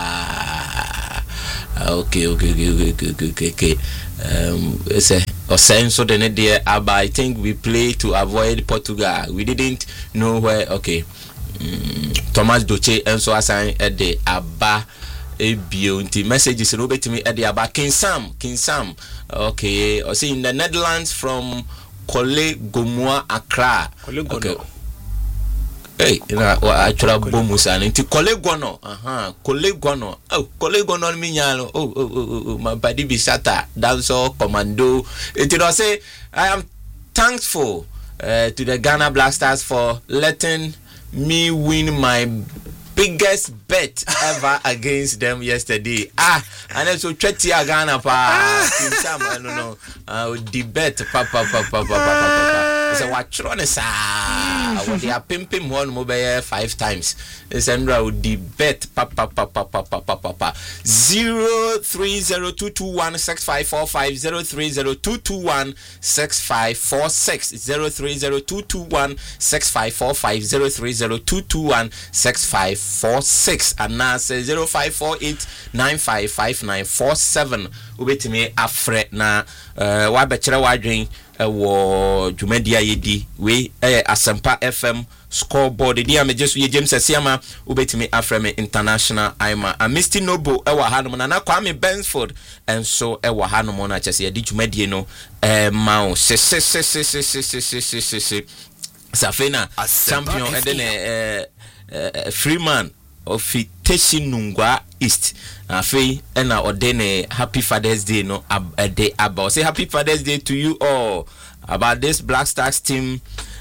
Speaker 1: Okay, okay, okay, okay, okay, okay, okay. Um, it's a or saying so the idea, but I think we play to avoid Portugal. We didn't know where. Okay, um, Thomas Doche, and so I signed at the Abba. A beauty messages no bet me at the Abba King Sam, King Sam. Okay, or see in the Netherlands from Kole Gomoa Accra. Okay. Hey, na wa achura bomusa nti Kole Gono. Aha, Kole Gono. Oh, Kole Gono mi nyalo. Oh, oh, oh, oh, my body be shatter. That's all commando. It will say I am thankful uh, to the Ghana Black Stars for letting me win my biggest bet ever against them yesterday. Ah, and then so twenty Ghana pa. Some I don't know. Uh, the bet pa pa pa pa pa pa pa. So what trying sa? What they are pimping one mobile five times. It's Andra with the bet pa pa pa pa pa pa pa pa. Zero three zero two two one six five four five zero three zero two two one six five four six zero three zero two two one six five four five zero three zero two two one six five four six and now say zero five four eight nine five five nine four seven. Ubetime afre na uh, wa bechere wa dwen wo dwumadia yedi we eh Asempa F M scoreboard dia me jesu ye James Asiama ubetime afre me international Ima Amisti Nobo e wa hanom na na Kwame Bensford enso e wa hanom na chese ye di dwumadie no eh ma se se se se se se se se se se Safena champion e de ne eh Freeman of Teshi Nungwa East. Afi ena odene happy Father's Day no a day about say happy Father's Day to you all about this Black Stars team.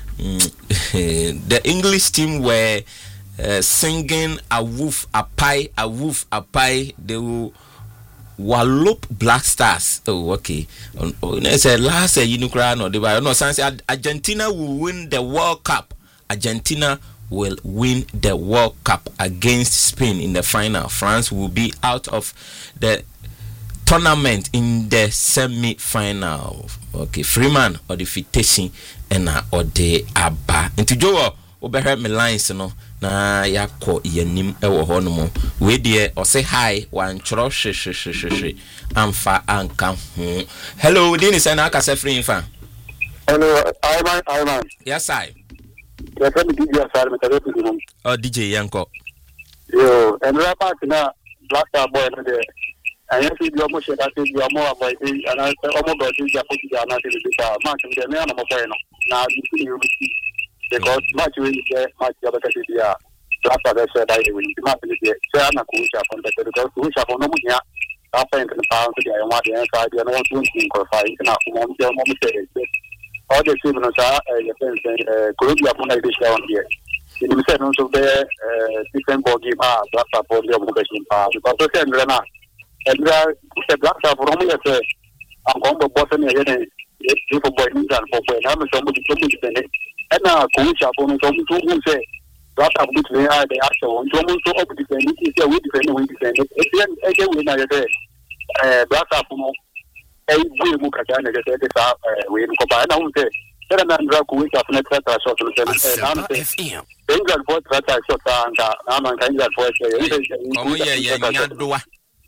Speaker 1: Mm, the English team were uh, singing a woof a pie a woof a pie. They will wallop Black Stars. Oh, okay. Oh, no, it's a last year you know no. They were no sense. Argentina will win the World Cup. Argentina will win the World Cup against Spain in the final. France will be out of the tournament in the semi-final. Okay, Freeman or the Fitesi and or the Abba. Into Joe, Oberhead me lines no na yako yanim ewo ho no mo. We dey or say hi one chro she she she she amfa anka ho. Hello, Dini say na aka say free fa.
Speaker 6: Hello, Ivan, Ivan.
Speaker 1: Yes, I.
Speaker 6: Yeah, let me give you a side with a
Speaker 1: oh, D J Yanko.
Speaker 6: Yo, and we're back now. Black Star boy, and I see the almost that is your more about it, and I say, oh, my God, you are putting down until the match of the man of a now you see you because much really much of the Black Star said, I will not be there. Say, I'm not going to happen because we shall no more. After the pound, I want the inside, I don't want to qualify. Enough, moment, all the children are uh, Colombia down here. In the sense of the different ball game, ah, that's a ball of because the same Rena. And we are the Black Star from here. I'm going to Boston again. If a boy needs and for boy, I'm somebody to be it. And now, Kucha for me to say, Black Star between the actual one, to up to defend it. If we defend, we defend it. Again, we know that Black Star for eh we muka jana je te sa we ko ba na unte era na ndra ku wika funa trata so so se na na F M England for trata so ta anga na man kan ya for se
Speaker 1: como ye ye nyadoa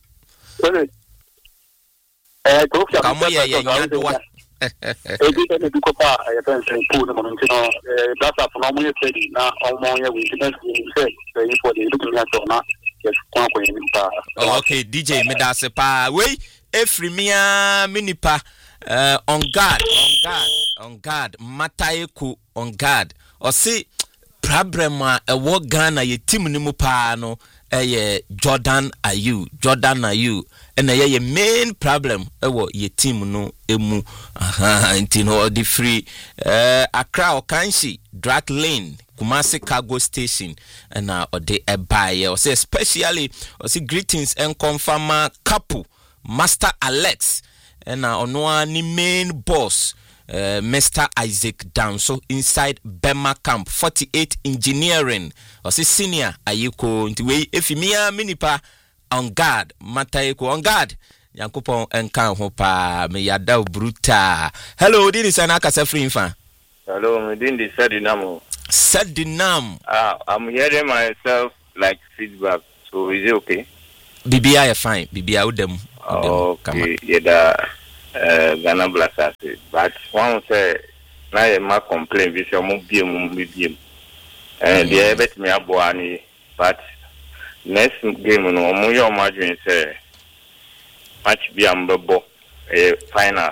Speaker 6: eh ko ya
Speaker 1: como ye ye nyadoa
Speaker 6: e di ne du ko pa ya pense ku no mo ntino eh data funa mo ye se na o mo ye we ne se se for the look na to na yes kwa kwa ni pa
Speaker 1: okay D J me da se pa we Efrimia minipa uh, on guard, on guard, on guard, Matayeku on guard. Or say problema a war Ghana ye team nimupano a Jordan Ayew, Jordan Ayew, and a ye main problem ewo ye team no emu aha intino the free uh Accra Okanshi, Drake Lane, Kumasi Cargo Station, and uh or the a buyer or say especially or say greetings and confirm couple. Master Alex and uh, on ni main boss uh, Mister Isaac Danso inside Bema Camp forty-eight Engineering or say senior ayiko nti we efimia minipa on guard Matayeko on guard Yankopon enka ho pa me yada bruta. Hello, this is Anaka Safrinfa.
Speaker 7: Hello, within the Sadinamo.
Speaker 1: Sadinam.
Speaker 7: Ah, I'm hearing myself like feedback. So is it okay?
Speaker 1: B B I fine. B B I with them.
Speaker 7: Okay, yeah, the uh, Ghana Blasters. But one say, now you might complain with your movie, movie. And the bet me up one, but next game, no more your margin say, match be unbelievable, a final.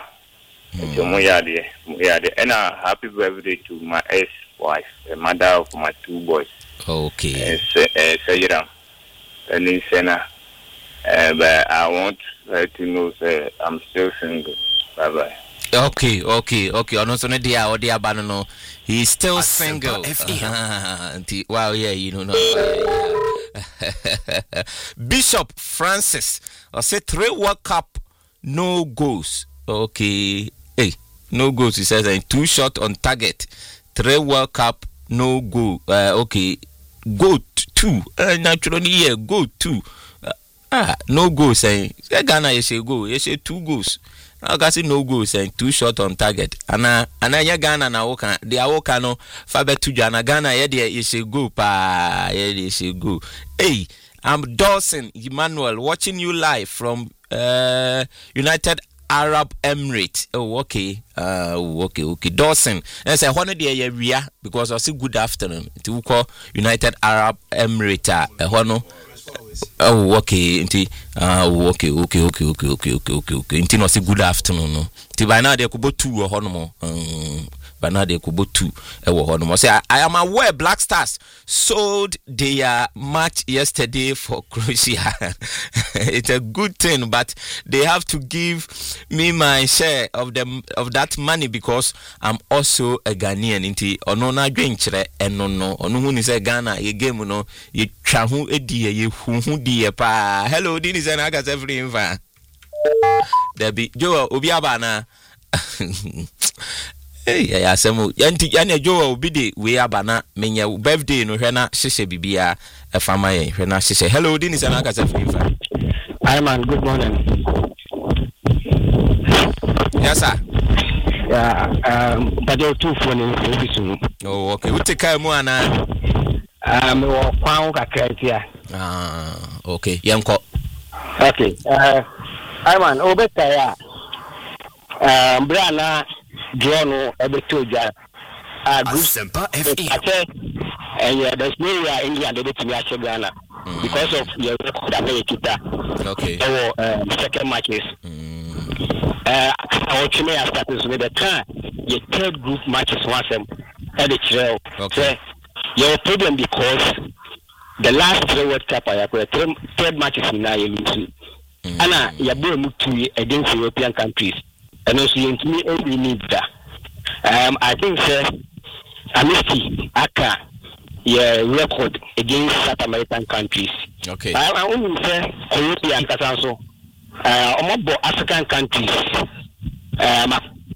Speaker 7: And a happy birthday to my ex-wife, the mother of my two boys.
Speaker 1: Okay.
Speaker 7: Sayram, and in Sena. But I want her to know that I'm still single. Bye bye.
Speaker 1: Okay, okay, okay. On also dia or dia banano. He's still single. Wow, yeah, you know. Bishop Francis, I said three World Cup no goals. Okay. Hey, no goals. He says, and two shot on target. Three World Cup, no goal. Uh, okay, go t- two. Uh, naturally, yeah, go two. Uh, ah, no goals. Saying Ghana, you say go. You say two goals. I can see no goals. Saying two shot on target. Ana, ana ya Ghana na woka. They are woka no. Fabe two Ghana. Ghana, yeah, there you say go pa. Yeah, you say go. Hey, I'm Dawson Emmanuel watching you live from uh United Arab Emirates. Oh, okay. Uh, okay, okay. Dawson. And say, one day you ria because I say good afternoon. To call United Arab Emirates. Uh, one. Oh, okay. Inti. Ah, okay, okay, okay, okay, okay, okay, okay, okay. Inti no say good afternoon. No. Ti by now they could go two or one more. Um. But now they could go two. Say, I, I am aware Black Stars sold their match yesterday for Croatia. It's a good thing, but they have to give me my share of them of that money because I'm also a Ghanaian. Inti ono na dwenchere eno no ono hu ni say Ghana ye game no ye twa hu edi ye hu hu di pa. Hello, this is Anaka Safrinfa. There be Joe obi abana. Hey, yeah, some yanti yana Joe obidi we abana menya birthday no hwena hyehyɛ bibia e fama ye hwena hyehyɛ. Hello, this is Anaka Safrinfa.
Speaker 8: Hi man, good morning.
Speaker 1: Yes sir.
Speaker 8: Yeah, um but you two phone in office.
Speaker 1: Oh, okay. We take care mo ana.
Speaker 8: Um we kwan kakra tia.
Speaker 1: Ah, okay. Yanko.
Speaker 8: Okay. Uh hi man, obeta ya. Um brana Jono Ebetoja. Uh,
Speaker 3: Asempa F M.
Speaker 8: And yeah, there's no way India did it to me actually Ghana because of your record America.
Speaker 1: Okay.
Speaker 8: Our um, second matches. Mm. Uh, our team has started with the time. Your third group matches once at the trail.
Speaker 1: Okay.
Speaker 8: So, your problem because the last three World Cup I have third, third matches in now you lose. Anna, you're going to against European countries. And also, you only need that. Um, I think, sir, Amnesty, Aka, your record against South American countries.
Speaker 1: Okay.
Speaker 8: I, I only say Colombia and Casanso. Uh, among African countries. Um,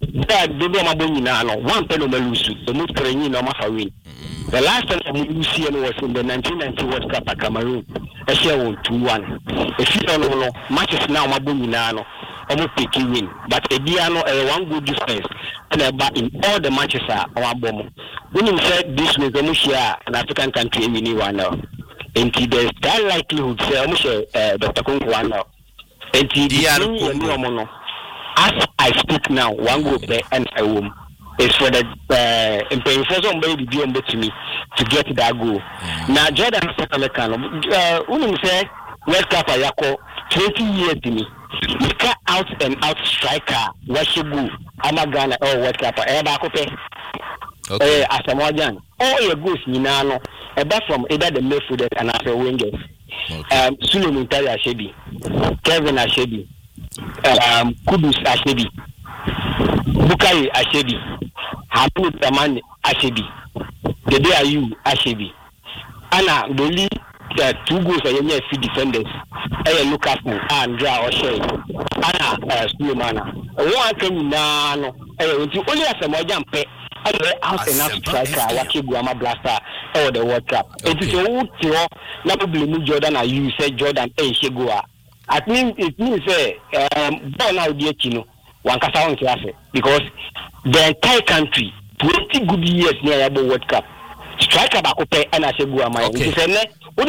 Speaker 8: one pen of Melusu, the most Korean of Mafawin. The last time we see was in the nineteen ninety World Cup at Cameroon. A share two one. If you don't know, matches now, Mabunino. Almost taking win, but a Diano a one good difference and about in all the matches are our bomb. When you said this was almost an African country in the one now, and there's that likelihood say almost uh Doctor Kunku one now. And the as I speak now, one go there and a woman is for the uh in first on baby to me to get that goal. Now Jordan South American uh when you say World Cup Ayako twenty years to me. You cut out and out striker, Washibu, Amagana, or World Cup, Ebacope, eh, Asamoah, all your goods, Minano, about from either the midfielder and after wingers. Um, Suleiman Ashebi, Kevin Ashebi, um, Kudus Ashebi, Bukai Ashebi, Hapu Taman Ashebi, the day are you Ashebi, Anna, the lead. The two goals are your few defenders. I look at me and draw or share. Anna, Sulemana. One can now. I only as a more jump out and out striker wake Guama Blaster or the World Cup. It is a wood to not blame Jordan or you say Jordan A Shigua. I think it means uh, um born out the Chino, one Casawan class because the entire country twenty good years near the World Cup. Striker Bakope and I say Guama. Why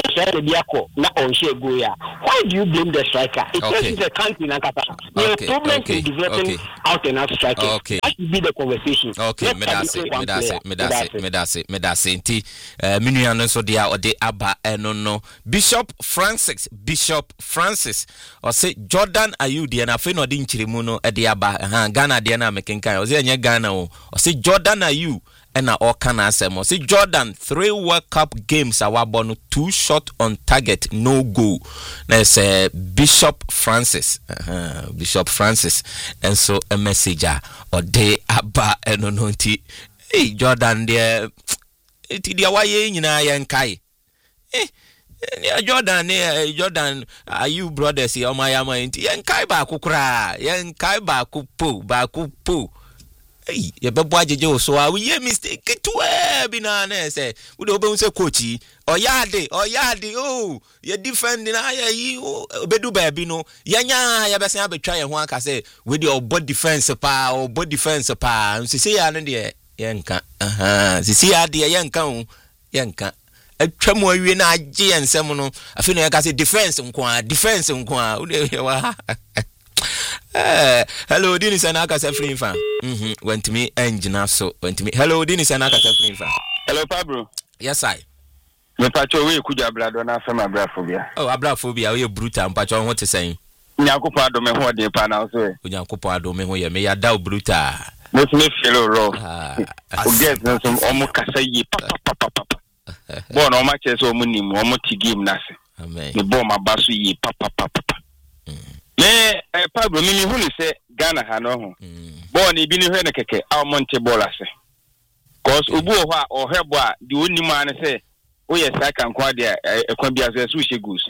Speaker 8: do you blame the striker? It okay. is a country in Akata. The okay. problem okay. is developing okay. out and out striker. Okay. That should be the conversation.
Speaker 1: Okay, medase, medase, medase, medase, medase. Inti, minuano so dia ode aba eno no. Bishop Francis, Bishop Francis, or say Jordan Ayew dia na fe no di nchirimu no e dia aba. Ha Ghana dia na mekenkan. O say nya Ghana o. O say Jordan Ayew. And all can answer more. See Jordan, three World Cup games our born two shot on target, no goal. There's uh, Bishop Francis, uh-huh, Bishop Francis, and so a messenger or day abba and no tea. Hey Jordan, dear, it is why you know yan kai. Eh, Jordan, eh, Jordan, are you brothers here? My ama inti yan kai ba kukra, yan kai ba kupu, ba kupu. Hey, ye bebo ajeje so a we mistake to e bi na na say we do be say coach o yade o yade oh ye defend na ya yi obedu ba bi no ye nya ya be say abetwa ye ho aka say we dey obo defense pa obo defense pa so say ya no de ye nka aha so say ya de ye nka o ye nka atwam awie na age ensem no afi no ye ka say defense nko defense nko a we wa Uh, hello, Dennis and Akasa Free Fan. Mhm. Went to me engine so went to me. Hello, Dennis and Akasa Free Fan.
Speaker 9: Hello, Pablo.
Speaker 1: Yes, I.
Speaker 9: Me pacho we kuja brado na fema abraphobia.
Speaker 1: Oh, abraphobia we brutal pacho what to say.
Speaker 9: Nyankopon ado me ho de pa na so e.
Speaker 1: Nyankopon ado me ho ye me ya da brutal.
Speaker 9: Mo me feel raw. Ah. O get no some omo kasa yi pa pa pa pa pa. Bo na o ma che so omo nim omo ti game na se.
Speaker 1: Amen.
Speaker 9: Me bo ma baso yi pa pa pa pa. Me eh Pablo mi mi hu ni se Ghana ha no ho. Bo na ibi ni hwe ne keke a monte ball ase. Cause obu ho a o hwebo a di oni ma ne se o ye saka nko de ekwa bia se su shegus.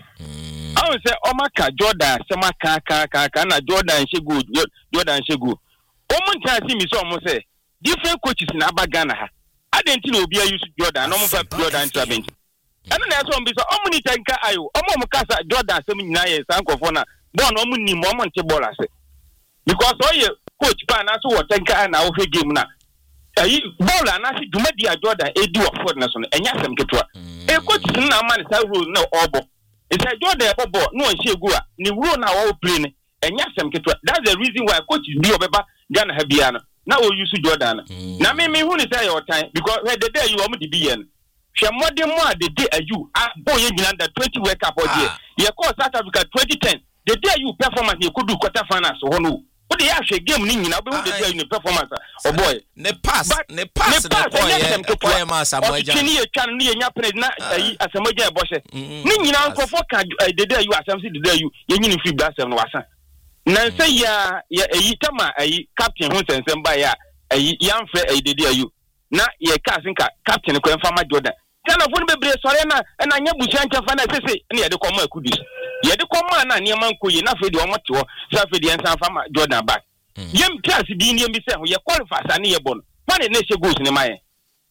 Speaker 9: I will say o maka Jordan se maka ka ka ka na Jordan shegu Jordan shegu. O mun ta si mi so mo se different coaches na aba Ghana ha. Adenti na obi a use Jordan no mo fa Jordan travel. Ana na so mbi so o mun tanka ayo o mo mo kasa Jordan se mun nyina ye sankofo na bon o mun ni mo mo nte ball ase. Because o ye coach pa na so wo tanka na wo hwe game na ayi ball na si dumadi a Jordan e di oford na so no enya sem ketwa e coach na man sa rule na obo e say Jordan e bobo no on shegu a ni rule na wo play ne enya sem ketwa. That's the reason why coach bi obeba Ghana ha bia no na o use Jordan na me me hu ni say your time because where the day you am di bi yen hwe modern mo a the day ayu a boy nyina under twenty World Cup odie ye call South Africa twenty ten the day you performance you could do quarter finals ho no. What the actual game ni nyina be the day you performance oh boy
Speaker 1: ne pass ne pass ne boy e play ma Samoja
Speaker 9: ni e twa ni e nya pene na ayi Asamoja e boshe ni nyina nkofo ka the day you asem the day you ye nyini free blast no wasa na say ya ya ayi tama ayi captain ho sensem ba ya ayi yamfre ayi the day you na ye ka sinka captain ko enfama Jordan kana fo be bre sore na na nya busia ncha fa na sese na ye de komo akudus ye de komo na ne man koyi na fe de omo te ho sa fe de ensan fama Jordan back yem class bi ni mi se ho ye qualify sa ne ye bon pan ne she goals ne maye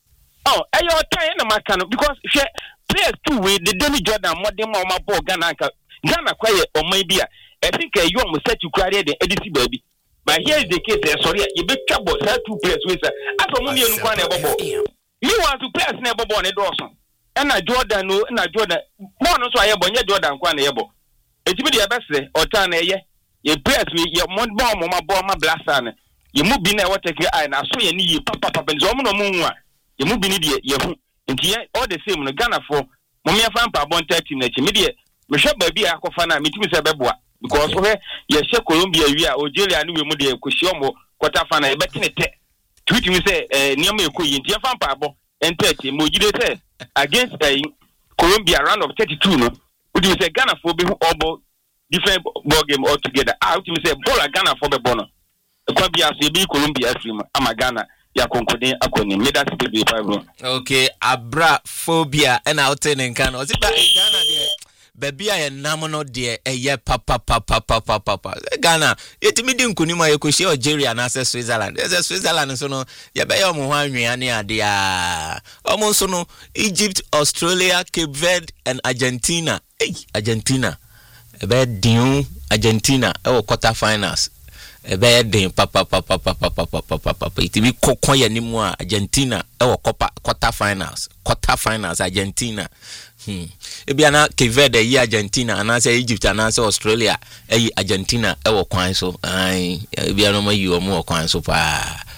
Speaker 9: oh e yo time na maka no because she players two way the Danny Jordan modern ma o ma ball Ghana ka Ghana kwaye o man bi a I think e yo mo set you kware de edisi baby but here is the case sorry you be trouble say two players we say aso mo mienu kwa na e bobo you want to players na e bobo ne doson e na Jordan no na Jordan mo no so aye bo nye Jordan kwa na ye bo etibi de ebesre ota na ye ye players we ye mo bo mo ma bo ma blaster na ye mu bi na e wotake eye na so ye ni ye papa papa nzo mo no mu nwa ye mu bi ni de ye hu nti ye all the same no Ghana for mo me fa mpa bon team na chi me de me hwe ba bi akofa na me timi se beboa because we ye she Colombia wi a Algeria ni we mu de ekohio mo quarter final e betine te tweet me say eh niam ekoyi nti ye fa mpa bo enti mo jide say against uh, Colombia round of thirty-two no we do say Ghana for be obo different ball game altogether out me say ball Ghana for be bono kwa bia so be Colombia stream ama Ghana ya konkode akoni me that be Pablo.
Speaker 1: Okay, abra phobia and out in Ghana o say Ghana there baby I nam no de eye papa papa papa papa Ghana yetimi di nkunima yekohie Algeria na Switzerland ese Switzerland so no ye be yo mo ho anweane ade a omo so no Egypt, Australia, Cape Verde and Argentina. Hey, Argentina ebe din Argentina e wo quarter finals ebe din papa papa papa papa papa papa itimi kokon ye ni mu Argentina e wo quarter finals quarter finals Argentina. Hmm. Ebiana Cape Verde yi Argentina anase Egypt anase Australia eyi Argentina e wo kwan so ai ebiana ma yi o mo kwan so pa